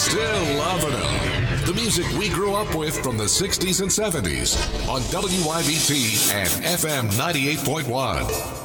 Still loving them. The music we grew up with from the 60s and 70s on WYBT and FM 98.1.